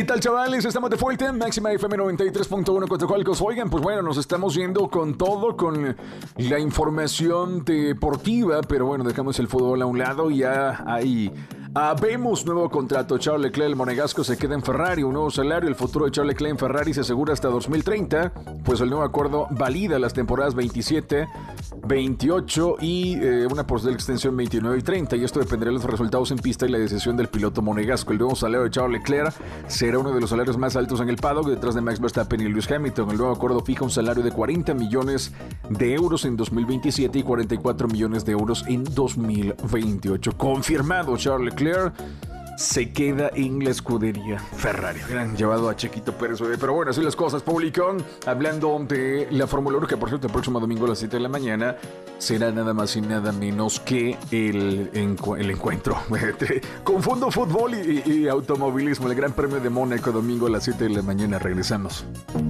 tal, chavales? Estamos de vuelta en Máxima FM 93.1 Coatzacoalcos. Oigan, pues bueno, nos estamos yendo con todo, con la información deportiva, pero bueno, dejamos el fútbol a un lado y ya hay... vemos nuevo contrato. Charles Leclerc, el monegasco, se queda en Ferrari. Un nuevo salario. El futuro de Charles Leclerc en Ferrari se asegura hasta 2030. Pues el nuevo acuerdo valida las temporadas 27, 28 y una posible extensión 29 y 30. Y esto dependerá de los resultados en pista y la decisión del piloto monegasco. El nuevo salario de Charles Leclerc será uno de los salarios más altos en el paddock, detrás de Max Verstappen y Lewis Hamilton. El nuevo acuerdo fija un salario de 40 millones de euros en 2027 y 44 millones de euros en 2028. Confirmado, Charles Leclerc se queda en la escudería Ferrari. Han llevado a Chequito Pérez, pero bueno, así las cosas, público. Hablando de la Fórmula 1, que por cierto el próximo domingo a las 7 de la mañana será nada más y nada menos que el encuentro. Confundo fútbol y automovilismo. El Gran Premio de Mónaco, domingo a las 7 de la mañana. Regresamos.